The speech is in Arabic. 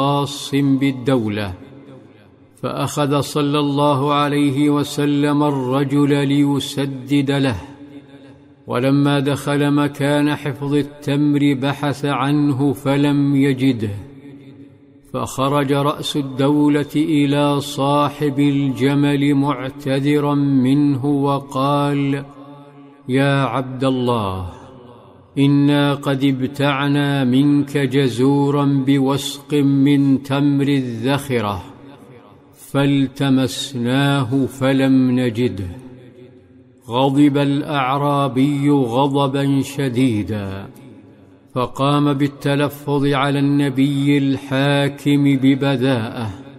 خاص بالدولة، فأخذ صلى الله عليه وسلم الرجل ليسدد له، ولما دخل مكان حفظ التمر بحث عنه فلم يجده، فخرج رأس الدولة إلى صاحب الجمل معتذرا منه وقال: يا عبد الله، إنا قد ابتعنا منك جزورا بوسق من تمر الذخرة، فالتمسناه فلم نجده. غضب الأعرابي غضبا شديدا، فقام بالتلفظ على النبي الحاكم ببذاءة،